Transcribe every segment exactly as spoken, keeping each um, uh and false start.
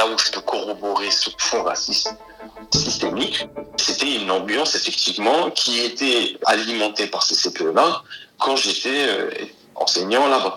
là où je peux corroborer ce fond raciste systémique, c'était une ambiance effectivement qui était alimentée par ces C P E-là quand j'étais euh, enseignant là-bas.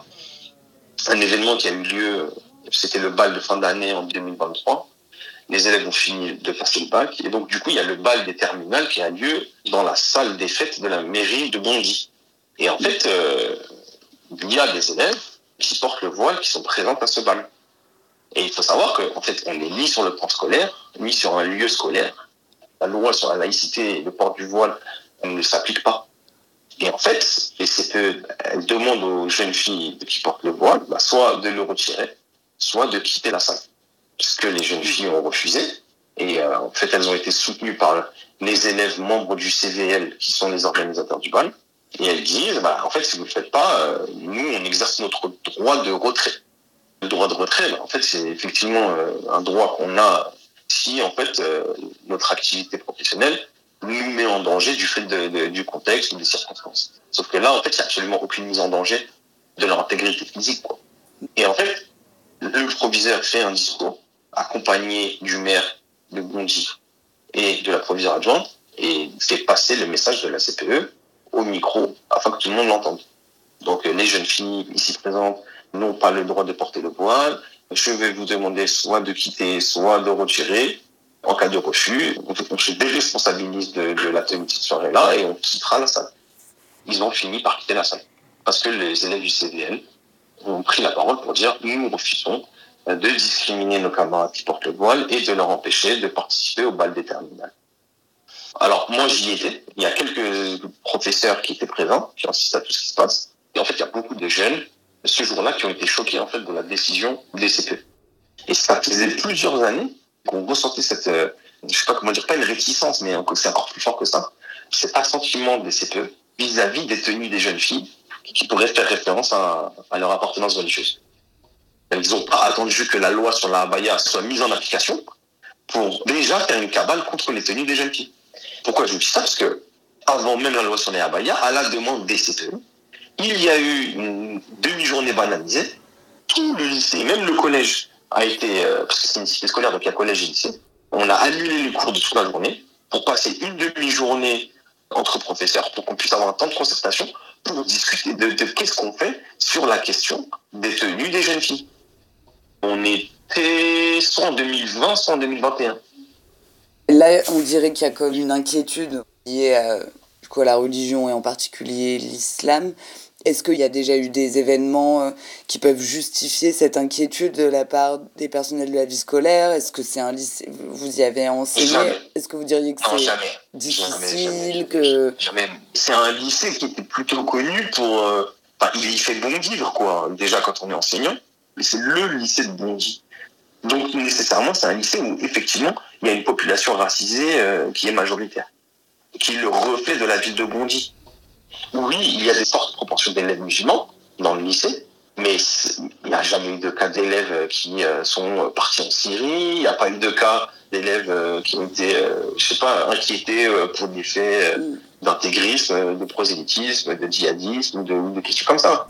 Un événement qui a eu lieu, c'était le bal de fin d'année en deux mille vingt-trois. Les élèves ont fini de passer le bac et donc du coup il y a le bal des terminales qui a lieu dans la salle des fêtes de la mairie de Bondy. Et en fait, euh, il y a des élèves qui portent le voile qui sont présents à ce bal. Et il faut savoir qu'en fait, on est ni sur le plan scolaire, ni sur un lieu scolaire. La loi sur la laïcité et le port du voile, elle ne s'applique pas. Et en fait, les C P E, elles demandent aux jeunes filles qui portent le voile, bah, soit de le retirer, soit de quitter la salle. Puisque les jeunes filles ont refusé. Et euh, en fait, elles ont été soutenues par les élèves membres du C V L, qui sont les organisateurs du bal. Et elles disent, bah, en fait, si vous ne le faites pas, euh, nous, on exerce notre droit de retrait. Le droit de retrait, bah, en fait, c'est effectivement euh, un droit qu'on a si, en fait, euh, notre activité professionnelle nous met en danger du fait de, de, du contexte ou des circonstances. Sauf que là, en fait, il n'y a absolument aucune mise en danger de leur intégrité physique, quoi. Et en fait, le proviseur fait un discours accompagné du maire de Bondy et de la proviseure adjointe et fait passer le message de la C P E au micro afin que tout le monde l'entende. Donc, les jeunes filles ici présentes n'ont pas le droit de porter le voile. Je vais vous demander soit de quitter, soit de retirer. En cas de refus, on se déresponsabilise de, de la tenue de cette soirée-là et on quittera la salle. Ils ont fini par quitter la salle. Parce que les élèves du C V L ont pris la parole pour dire « nous refusons de discriminer nos camarades qui portent le voile et de leur empêcher de participer au bal des terminales ». Alors, moi, j'y étais. Il y a quelques professeurs qui étaient présents, qui assistent à tout ce qui se passe. Et en fait, il y a beaucoup de jeunes, ce jour-là, qui ont été choqués, en fait, de la décision des C P E. Et ça faisait plusieurs années qu'on ressentait cette, euh, je sais pas comment dire, pas une réticence, mais c'est encore plus fort que ça. Cet assentiment des C P E vis-à-vis des tenues des jeunes filles qui pourraient faire référence à, à leur appartenance religieuse. Ils n'ont pas attendu que la loi sur la abaya soit mise en application pour déjà faire une cabale contre les tenues des jeunes filles. Pourquoi je vous dis ça? Parce que avant même la loi sur les abayas, à la demande des C P E, il y a eu une demi-journée banalisée. Tout le lycée, même le collège, a été, euh, parce que c'est une cité scolaire, donc il y a collège et lycée, on a annulé les cours de toute la journée pour passer une demi-journée entre professeurs pour qu'on puisse avoir un temps de concertation pour discuter de, de qu'est-ce qu'on fait sur la question des tenues des jeunes filles. On était soit en deux mille vingt, soit en deux mille vingt et un. Là, on dirait qu'il y a comme une inquiétude liée à, du coup, à la religion et en particulier l'islam. Est-ce qu'il y a déjà eu des événements qui peuvent justifier cette inquiétude de la part des personnels de la vie scolaire? Est-ce que c'est un lycée, vous y avez enseigné? Jamais. Est-ce que vous diriez que non, c'est jamais. difficile jamais, jamais, que... jamais. C'est un lycée qui était plutôt connu pour... Euh, enfin, il y fait bon vivre, quoi, déjà quand on est enseignant. Mais c'est le lycée de Bondy. Donc, nécessairement, c'est un lycée où, effectivement, il y a une population racisée euh, qui est majoritaire. Qui est le reflet de la ville de Bondy. Oui, il y a des fortes proportions d'élèves musulmans dans le lycée, mais il n'y a jamais eu de cas d'élèves qui euh, sont partis en Syrie, il n'y a pas eu de cas d'élèves euh, qui ont été, euh, je sais pas, inquiétés euh, pour des faits euh, d'intégrisme, de prosélytisme, de djihadisme, de, de questions comme ça.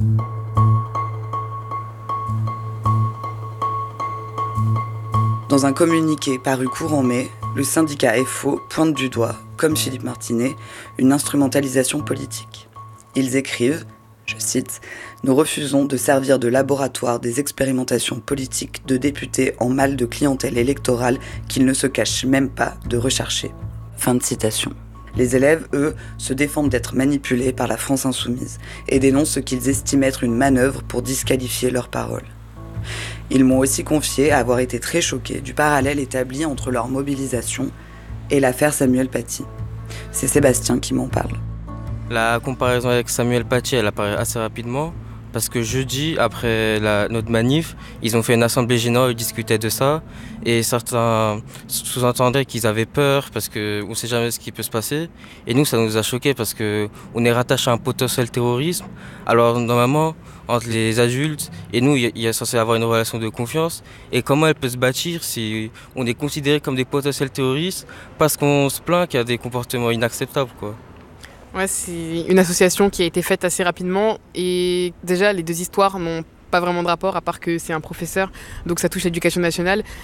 Dans un communiqué paru courant mai, le syndicat F O pointe du doigt, comme Philippe Martinet, une instrumentalisation politique. Ils écrivent, je cite, « Nous refusons de servir de laboratoire des expérimentations politiques de députés en mal de clientèle électorale qu'ils ne se cachent même pas de rechercher. » Fin de citation. Les élèves, eux, se défendent d'être manipulés par la France insoumise et dénoncent ce qu'ils estiment être une manœuvre pour disqualifier leurs paroles. Ils m'ont aussi confié avoir été très choqués du parallèle établi entre leur mobilisation et l'affaire Samuel Paty. C'est Sébastien qui m'en parle. La comparaison avec Samuel Paty, elle apparaît assez rapidement parce que jeudi, après la, notre manif, ils ont fait une assemblée générale, ils discutaient de ça et certains sous-entendaient qu'ils avaient peur parce qu'on ne sait jamais ce qui peut se passer. Et nous, ça nous a choqués parce qu'on est rattaché à un potentiel terrorisme. Alors normalement, entre les adultes et nous, il y a censé avoir une relation de confiance. Et comment elle peut se bâtir si on est considéré comme des potentiels terroristes parce qu'on se plaint qu'il y a des comportements inacceptables, quoi. Ouais, c'est une association qui a été faite assez rapidement et déjà les deux histoires n'ont pas vraiment de rapport à part que c'est un professeur, donc ça touche l'éducation nationale.